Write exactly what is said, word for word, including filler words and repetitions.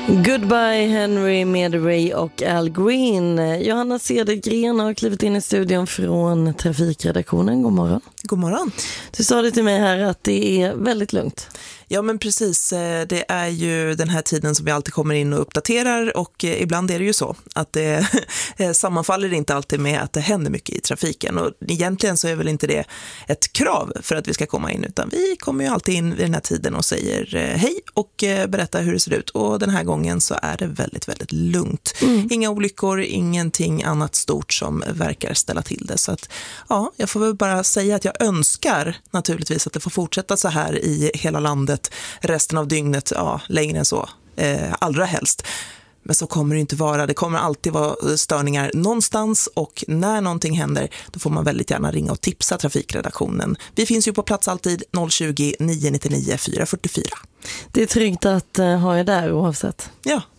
Goodbye Henry med Ray och Al Green. Johanna Cedergren har klivit in i studion från trafikredaktionen. God morgon. God morgon. Du sa det till mig här att det är väldigt lugnt. Ja, men precis. Det är ju den här tiden som vi alltid kommer in och uppdaterar, och ibland är det ju så att det sammanfaller inte alltid med att det händer mycket i trafiken, och egentligen så är väl inte det ett krav för att vi ska komma in, utan vi kommer ju alltid in vid den här tiden och säger hej och berättar hur det ser ut, och den här gången så är det väldigt, väldigt lugnt. Mm. Inga olyckor, ingenting annat stort som verkar ställa till det, så att ja, jag får väl bara säga att jag önskar naturligtvis att det får fortsätta så här i hela landet resten av dygnet, ja, längre än så, eh, allra helst. Men så kommer det inte vara. Det kommer alltid vara störningar någonstans, och när någonting händer då får man väldigt gärna ringa och tipsa trafikredaktionen. Vi finns ju på plats alltid noll tjugo, nio nio nio, fyra fyra fyra. Det är tryggt att uh, ha er där oavsett. Ja.